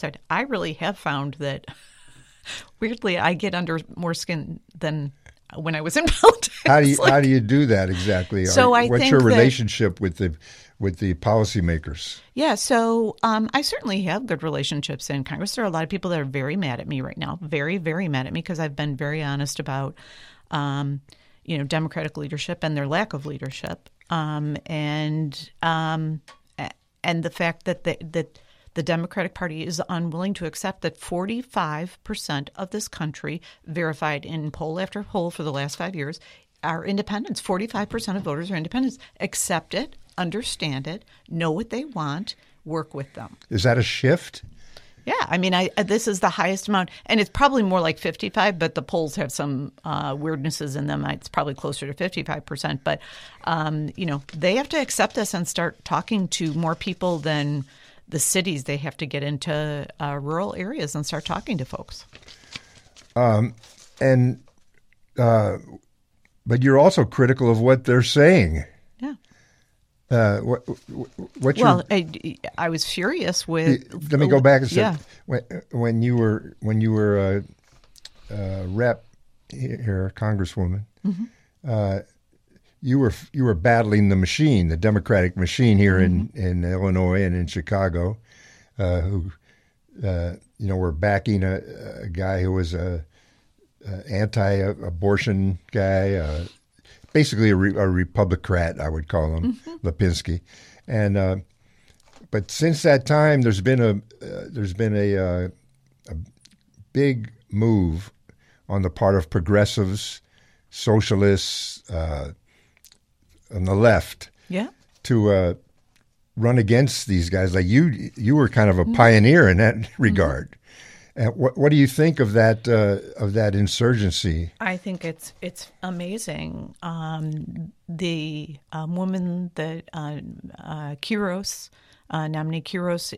outside. I really have found that, weirdly, I get under more skin than when I was in politics. How do you do that exactly? So what's your relationship with the policymakers? Yeah, so I certainly have good relationships in Congress. There are a lot of people that are very mad at me right now, very, very mad at me because I've been very honest about, Democratic leadership and their lack of leadership, and the fact that the Democratic Party is unwilling to accept that 45% of this country, verified in poll after poll for the last 5 years, are independents. 45% of voters are independents. Accept it, understand it, know what they want, work with them. Is that a shift? Yeah, I mean, this is the highest amount, and it's probably more like 55, but the polls have some weirdnesses in them. It's probably closer to 55%. But, they have to accept us and start talking to more people than the cities. They have to get into rural areas and start talking to folks. But you're also critical of what they're saying. Yeah. I was furious with. Let me go back and say, yeah. when you were rep here, Congresswoman, Mm-hmm. You were battling the machine, the Democratic machine here in Illinois and in Chicago, who were backing a guy who was a anti-abortion guy, basically a Republican, I would call him, Lipinski, and but since that time, there's been a big move on the part of progressives, socialists, on the left, to run against these guys. Like you were kind of a pioneer in that regard. And what do you think of that insurgency? I think it's amazing. The woman that Quiros, nominee Quiros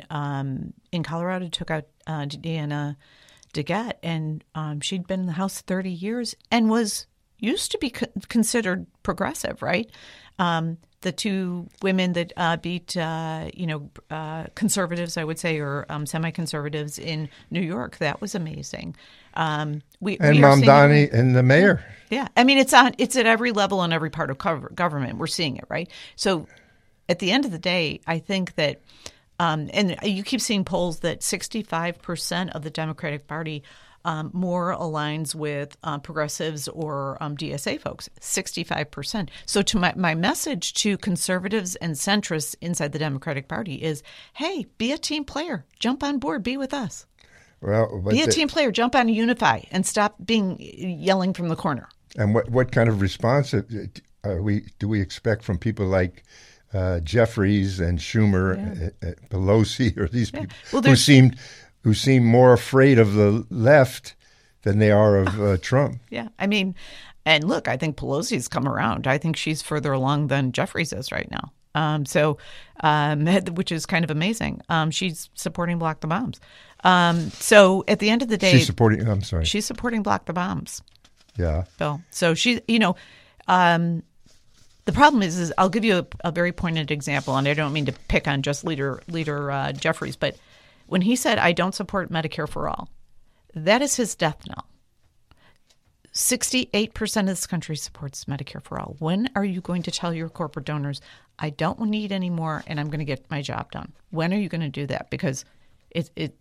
in Colorado, took out Deanna DeGette, and she'd been in the House 30 years and used to be considered progressive, right? The two women that beat, conservatives, I would say, or semi-conservatives in New York. That was amazing. And Mamdani and the mayor. Yeah. I mean, it's at every level and every part of government. We're seeing it, right? So at the end of the day, I think that, and you keep seeing polls that 65% of the Democratic Party more aligns with progressives or DSA folks, 65%. So to my message to conservatives and centrists inside the Democratic Party is, hey, be a team player. Jump on board. Be with us. Well, be a team player. Jump on Unify and stop yelling from the corner. And what kind of response do we expect from people like Jeffries and Schumer, Pelosi, or these people who seem more afraid of the left than they are of Trump? Yeah, I mean, and look, I think Pelosi's come around. I think she's further along than Jeffries is right now. Which is kind of amazing. She's supporting Block the Bombs. So at the end of the day, she's supporting Block the Bombs. Yeah, Bill. So she, the problem is I'll give you a very pointed example, and I don't mean to pick on just leader Jeffries, but when he said, I don't support Medicare for all, that is his death knell. 68% of this country supports Medicare for all. When are you going to tell your corporate donors, I don't need any more and I'm going to get my job done? When are you going to do that? Because it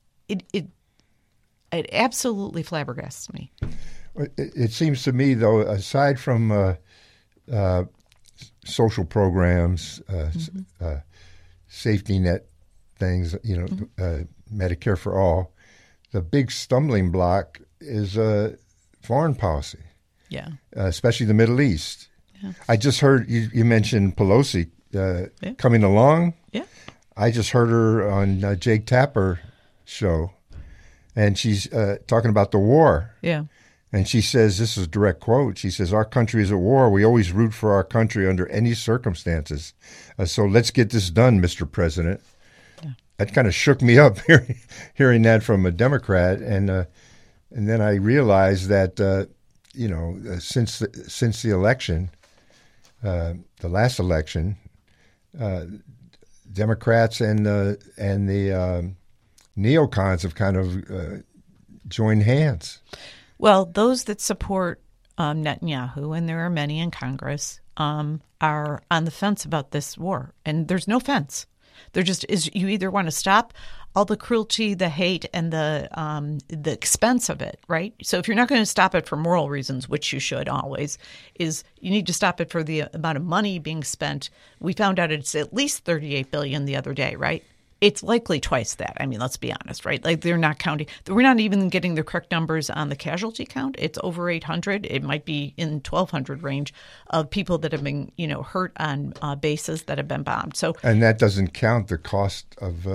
absolutely flabbergasts me. It seems to me, though, aside from social programs, safety net things, Medicare for all, the big stumbling block is foreign policy. Yeah. Especially the Middle East. Yeah. I just heard you mentioned Pelosi coming along. Yeah. I just heard her on Jake Tapper show, and she's talking about the war. Yeah. And she says, this is a direct quote, she says, our country is at war. We always root for our country under any circumstances. So let's get this done, Mr. President. Yeah. That kind of shook me up hearing that from a Democrat. And then I realized that, since the election, the last election, Democrats and the neocons have kind of joined hands. Well, those that support Netanyahu, and there are many in Congress, are on the fence about this war. And there's no fence. There just is. You either want to stop all the cruelty, the hate, and the expense of it, right? So if you're not going to stop it for moral reasons, which you should always, is you need to stop it for the amount of money being spent. We found out it's at least $38 billion the other day, right? It's likely twice that. I mean, let's be honest, right? Like they're not counting. We're not even getting the correct numbers on the casualty count. It's over 800. It might be in 1,200 range of people that have been, hurt on bases that have been bombed. So, and that doesn't count the cost of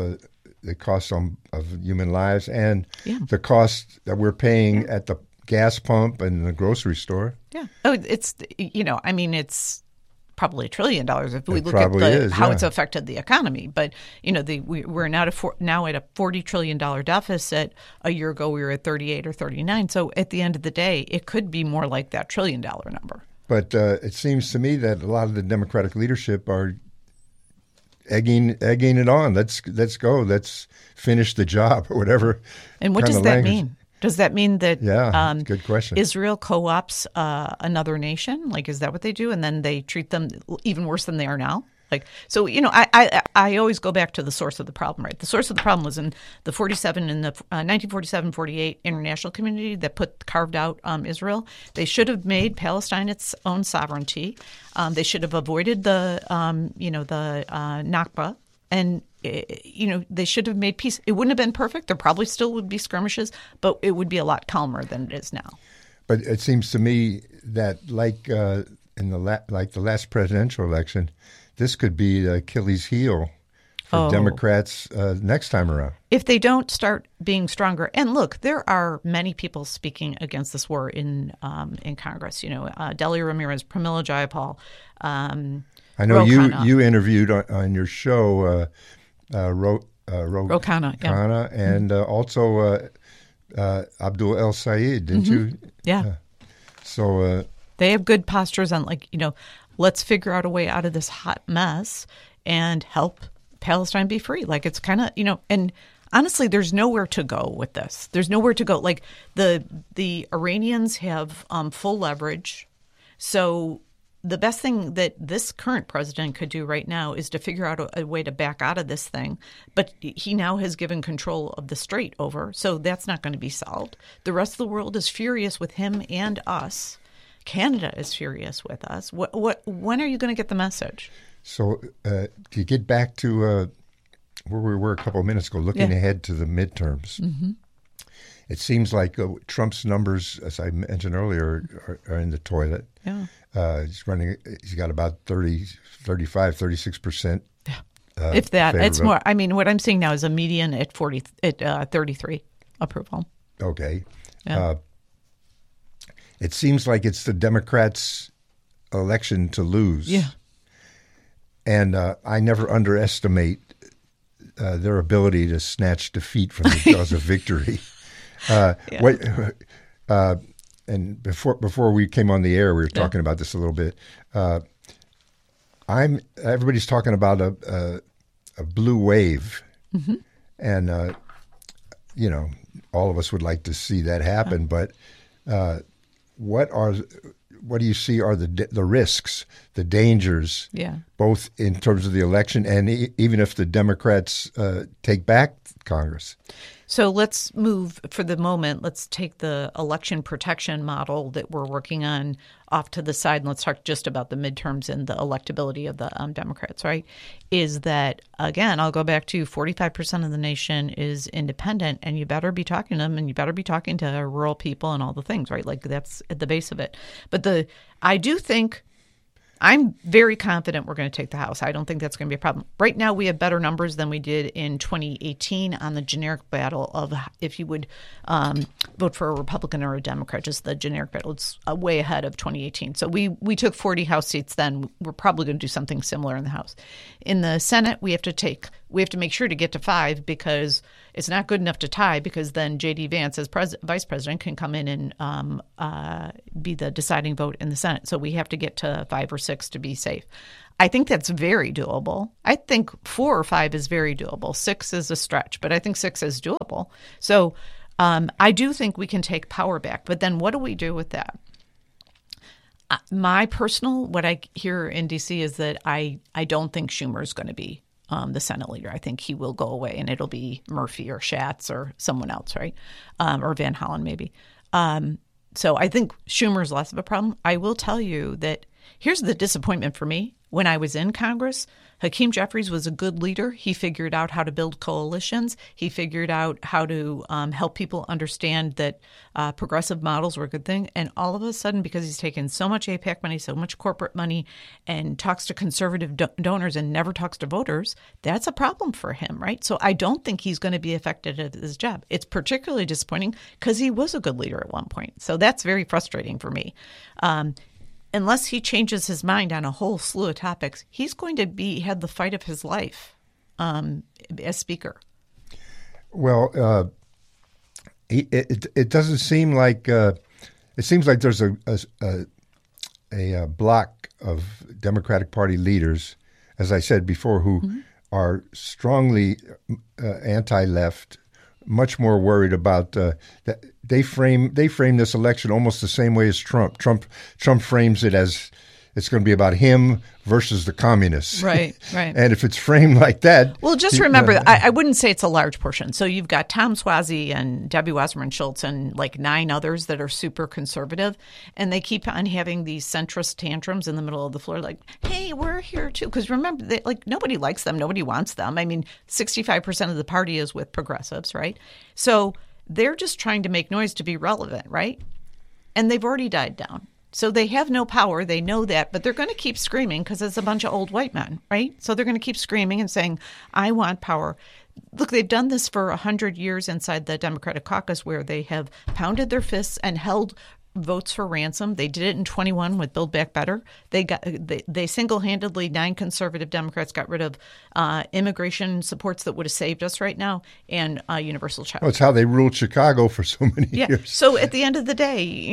human lives and the cost that we're paying at the gas pump and the grocery store. Yeah. Oh, it's it's probably $1 trillion if we look at how it's affected the economy. But we're now at a $40 trillion deficit. A year ago we were at 38 or 39. So at the end of the day, it could be more like that $1 trillion number. But it seems to me that a lot of the Democratic leadership are egging it on. Let's go. Let's finish the job or whatever. And what does that mean? Does that mean that good question. Israel co-ops another nation? Like, is that what they do? And then they treat them even worse than they are now? Like, so, I always go back to the source of the problem, right? The source of the problem was in the 1947-48 international community that carved out Israel. They should have made Palestine its own sovereignty. They should have avoided the Nakba. And, they should have made peace. It wouldn't have been perfect. There probably still would be skirmishes, but it would be a lot calmer than it is now. But it seems to me that like the last presidential election, this could be the Achilles heel for Democrats next time around. If they don't start being stronger. And look, there are many people speaking against this war in Congress. Delia Ramirez, Pramila Jayapal, I know you interviewed on your show Ro Khanna and also Abdul El Sayed, didn't you? Yeah. So they have good postures on let's figure out a way out of this hot mess and help Palestine be free. Like it's kind of, and honestly, there's nowhere to go with this. There's nowhere to go. Like the Iranians have full leverage. So the best thing that this current president could do right now is to figure out a way to back out of this thing. But he now has given control of the strait over, so that's not going to be solved. The rest of the world is furious with him and us. Canada is furious with us. When are you going to get the message? So to get back to where we were a couple of minutes ago, looking ahead to the midterms, it seems like Trump's numbers, as I mentioned earlier, are in the toilet. Yeah. He's got about 35, 36%. If that, favorable. It's more. I mean, what I'm seeing now is a median at 33 approval. Okay. Yeah. It seems like it's the Democrats' election to lose. Yeah. And I never underestimate their ability to snatch defeat from the jaws of victory. And before we came on the air, we were talking about this a little bit. Everybody's talking about a blue wave, and all of us would like to see that happen. But what do you see are the risks, the dangers, both in terms of the election and even if the Democrats take back Congress? So let's move for the moment. Let's take the election protection model that we're working on off to the side, and let's talk just about the midterms and the electability of the Democrats, right? Is that, again, I'll go back to 45% of the nation is independent, and you better be talking to them, and you better be talking to rural people and all the things, right? Like that's at the base of it. But I do think I'm very confident we're going to take the House. I don't think that's going to be a problem. Right now, we have better numbers than we did in 2018 on the generic battle of if you would vote for a Republican or a Democrat, just the generic battle. It's way ahead of 2018. So we took 40 House seats then. We're probably going to do something similar in the House. In the Senate, we have to take we have to make sure to get to 5 because it's not good enough to tie, because then J.D. Vance, as vice president, can come in and be the deciding vote in the Senate. So we have to get to 5 or 6 to be safe. I think that's very doable. I think 4 or 5 is very doable. 6 is a stretch, but I think 6 is doable. So I do think we can take power back. But then what do we do with that? My personal, what I hear in D.C. is that I don't think Schumer is going to be the Senate leader. I think he will go away, and it'll be Murphy or Schatz or someone else, right? Or Van Hollen maybe. So I think Schumer is less of a problem. I will tell you that here's the disappointment for me. When I was in Congress, Hakeem Jeffries was a good leader. He figured out how to build coalitions. He figured out how to help people understand that progressive models were a good thing. And all of a sudden, because he's taken so much AIPAC money, so much corporate money, and talks to conservative donors and never talks to voters, that's a problem for him, right? So I don't think he's going to be affected at his job. It's particularly disappointing because he was a good leader at one point. So that's very frustrating for me. Unless he changes his mind on a whole slew of topics, he's going to had the fight of his life as Speaker. Well, it doesn't seem like it seems like there's a block of Democratic Party leaders, as I said before, who are strongly anti-left, much more worried about that. They frame this election almost the same way as Trump. Trump frames it as it's going to be about him versus the communists. Right, right. And if it's framed like that... Well, just remember, I wouldn't say it's a large portion. So you've got Tom Suozzi and Debbie Wasserman Schultz and like 9 others that are super conservative, and they keep on having these centrist tantrums in the middle of the floor like, hey, we're here too. Because remember, nobody likes them. Nobody wants them. I mean, 65% of the party is with progressives, right? So they're just trying to make noise to be relevant, right? And they've already died down. So they have no power. They know that, but they're going to keep screaming because it's a bunch of old white men, right? So they're going to keep screaming and saying, I want power. Look, they've done this for 100 years inside the Democratic caucus where they have pounded their fists and held votes for ransom. They did it in 21 with Build Back Better. They single-handedly, 9 conservative Democrats got rid of immigration supports that would have saved us right now and universal child. Well, it's how they ruled Chicago for so many years. So at the end of the day,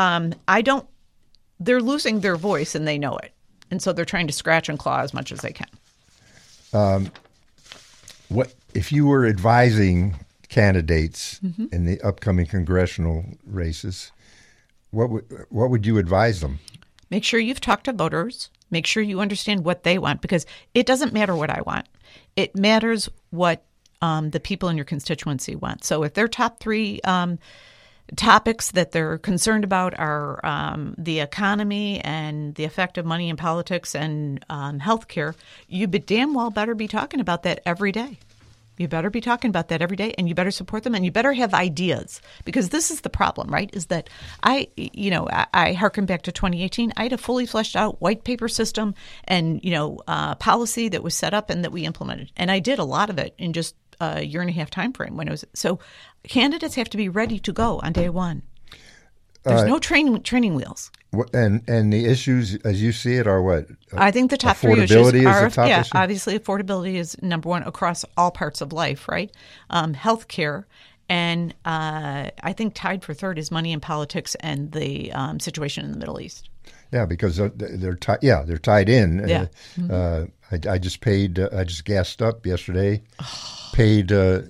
they're losing their voice and they know it. And so they're trying to scratch and claw as much as they can. What if you were advising candidates in the upcoming congressional races? What would you advise them? Make sure you've talked to voters. Make sure you understand what they want, because it doesn't matter what I want. It matters what the people in your constituency want. So if their top 3 topics that they're concerned about are the economy and the effect of money in politics and healthcare, you damn well better be talking about that every day. You better be talking about that every day, and you better support them, and you better have ideas, because this is the problem, right? Is that I hearken back to 2018. I had a fully fleshed out white paper system and, policy that was set up and that we implemented. And I did a lot of it in just a year and a half time frame when it was. So candidates have to be ready to go on day one. There's no training wheels. And the issues, as you see it, are what? I think the top 3 issues are, issue? Obviously affordability is number 1 across all parts of life, right? Healthcare, and I think tied for 3rd is money in politics and the situation in the Middle East. Yeah, because they're tied in. Yeah. I just gassed up yesterday. Paid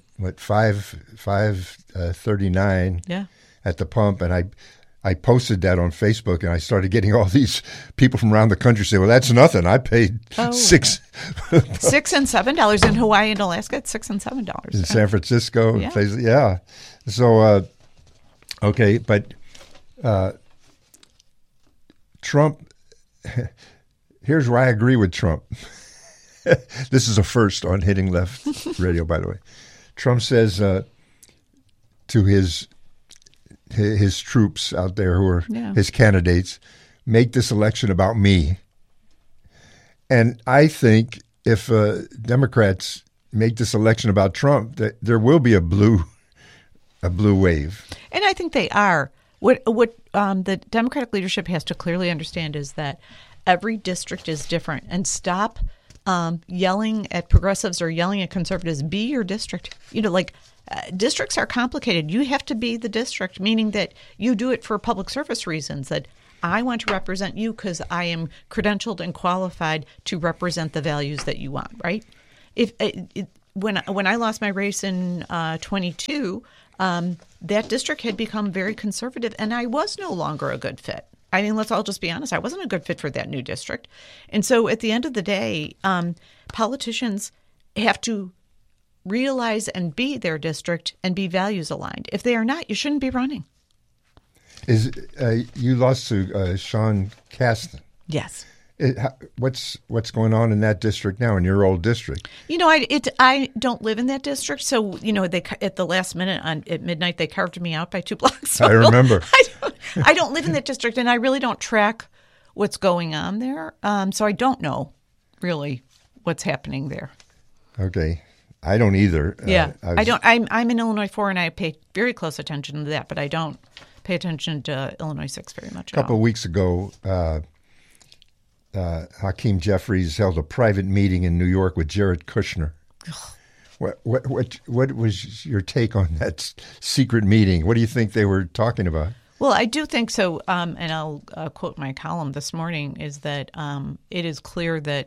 $5.39 at the pump, and I posted that on Facebook, and I started getting all these people from around the country say, "Well, that's nothing. I paid $6 and $7 in Hawaii and Alaska. It's $6 and $7 in San Francisco. Yeah. So, okay, but Trump. Here's where I agree with Trump. This is a first on Hitting Left Radio, by the way. Trump says to his troops out there who are his candidates, make this election about me. And I think if Democrats make this election about Trump, that there will be a blue wave. And I think they are. What the Democratic leadership has to clearly understand is that every district is different, and stop yelling at progressives or yelling at conservatives, be your district. Districts are complicated. You have to be the district, meaning that you do it for public service reasons, that I want to represent you because I am credentialed and qualified to represent the values that you want, right? When I lost my race in 22, that district had become very conservative, and I was no longer a good fit. I mean, let's all just be honest. I wasn't a good fit for that new district. And so at the end of the day, politicians have to realize and be their district and be values aligned. If they are not, you shouldn't be running. You lost to Sean Casten. Yes. What's going on in that district now, in your old district? I don't live in that district, so they at the last minute at midnight they carved me out by 2 blocks. So I remember. I don't live in that district, and I really don't track what's going on there. So I don't know really what's happening there. Okay, I don't either. Yeah, I don't. I'm in Illinois 4, and I pay very close attention to that, but I don't pay attention to Illinois 6 very much. A couple of weeks ago, Hakeem Jeffries held a private meeting in New York with Jared Kushner. What was your take on that secret meeting? What do you think they were talking about? Well, I do think so, and I'll quote my column this morning, is that it is clear that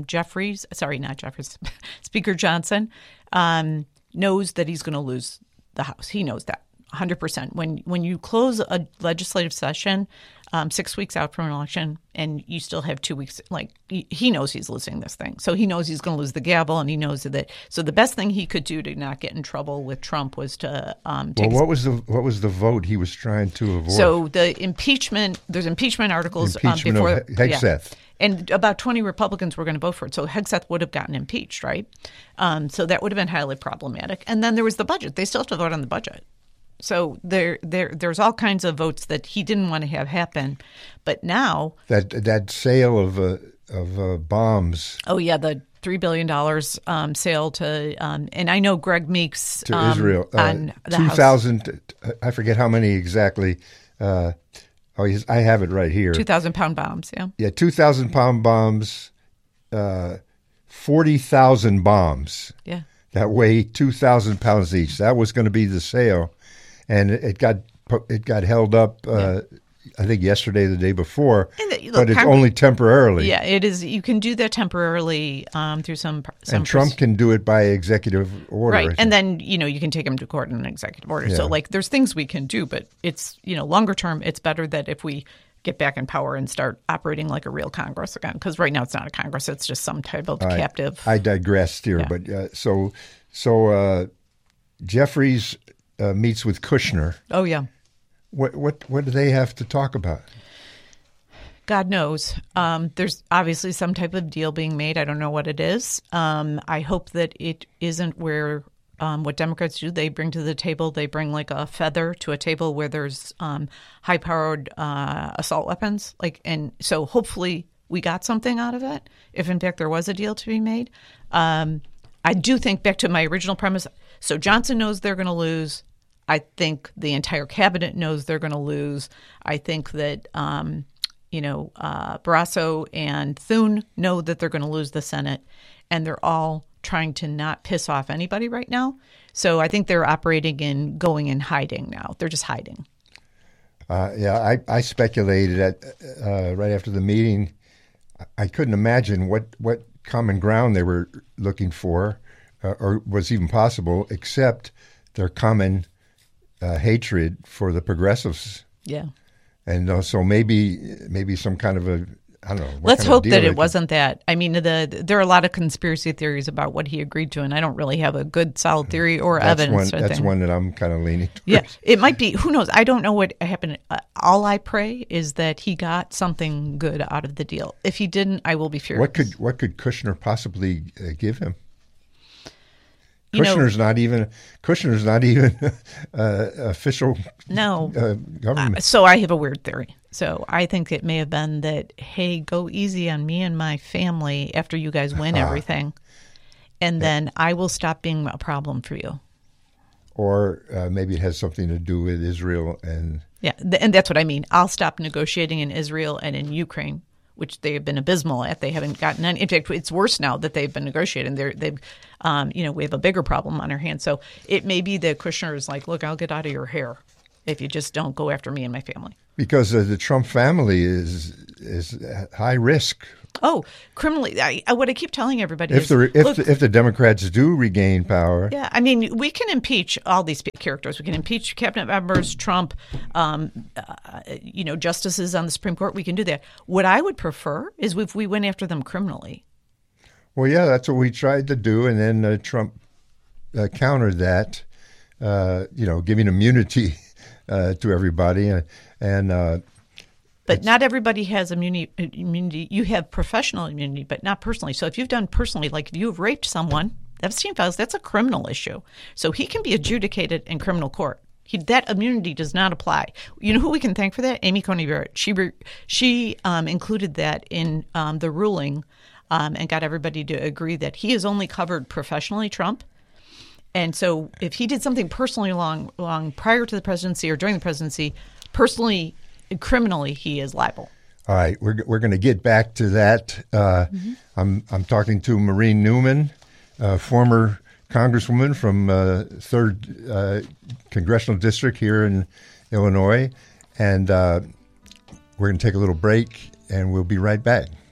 Speaker Johnson knows that he's going to lose the House. He knows that 100%. When you close a legislative session 6 weeks out from an election and you still have 2 weeks, he knows he's losing this thing. So he knows he's going to lose the gavel, and he knows that. So the best thing he could do to not get in trouble with Trump was to take. Well, what was the vote he was trying to avoid? So the impeachment. There's impeachment articles impeachment before of Hegseth. Yeah. And about 20 Republicans were going to vote for it. So Hegseth would have gotten impeached, right? So that would have been highly problematic. And then there was the budget. They still have to vote on the budget. So there's all kinds of votes that he didn't want to have happen. But now that sale of bombs. Oh yeah, the $3 billion sale to and I know Greg Meeks to Israel on the 2,000. I forget how many exactly. I have it right here. 2,000-pound bombs. Yeah. Yeah, 2,000-pound bombs. 40,000 bombs. Yeah. That weigh 2,000 pounds each. That was going to be the sale. And it got held up, I think yesterday, the day before, but it's only temporarily. Yeah, it is. You can do that temporarily through some. And Trump can do it by executive order, right? And then you can take him to court in an executive order. Yeah. So there's things we can do, but it's longer term. It's better that if we get back in power and start operating like a real Congress again, because right now it's not a Congress; it's just some type of captive. I digressed here, but so Jeffries meets with Kushner. Oh yeah. What do they have to talk about? God knows. There's obviously some type of deal being made. I don't know what it is. I hope that it isn't where what Democrats do. They bring to the table. They bring like a feather to a table where there's high-powered assault weapons. And so hopefully we got something out of it. If in fact there was a deal to be made, I do think back to my original premise. So Johnson knows they're going to lose. I think the entire cabinet knows they're going to lose. I think that, Barrasso and Thune know that they're going to lose the Senate, and they're all trying to not piss off anybody right now. So I think they're operating in going and hiding now. They're just hiding. I speculated right after the meeting. I couldn't imagine what common ground they were looking for or was even possible, except their common hatred for the progressives. Yeah. And so maybe some kind of I don't know. Let's hope that it wasn't that. I mean, there are a lot of conspiracy theories about what he agreed to, and I don't really have a good solid theory or evidence. That's one that I'm kind of leaning towards. Yeah, it might be. Who knows? I don't know what happened. All I pray is that he got something good out of the deal. If he didn't, I will be furious. What could Kushner possibly give him? Kushner's not even official. No government. So I have a weird theory. So I think it may have been that, hey, go easy on me and my family after you guys win everything, and then I will stop being a problem for you. Or maybe it has something to do with Israel and. Yeah, and that's what I mean. I'll stop negotiating in Israel and in Ukraine which they have been abysmal at. They haven't gotten any. In fact, it's worse now that they've been negotiating. They've, we have a bigger problem on our hands. So it may be that Kushner is like, look, I'll get out of your hair if you just don't go after me and my family. Because the Trump family is at high risk. Oh, criminally. What I keep telling everybody if the Democrats do regain power. Yeah, I mean, we can impeach all these characters. We can impeach cabinet members, Trump, justices on the Supreme Court. We can do that. What I would prefer is if we went after them criminally. Well, yeah, that's what we tried to do, and then Trump countered that, giving immunity to everybody, but not everybody has immunity. You have professional immunity, but not personally. So if you've done personally, like if you have raped someone, Epstein files, that's a criminal issue. So he can be adjudicated in criminal court. That immunity does not apply. You know who we can thank for that? Amy Coney Barrett. She included that in the ruling and got everybody to agree that he is only covered professionally, Trump. And so if he did something personally long prior to the presidency or during the presidency, personally, criminally, he is liable. All right, we're going to get back to that. I'm talking to Maureen Newman, former Congresswoman from 3rd Congressional District here in Illinois, and we're going to take a little break, and we'll be right back.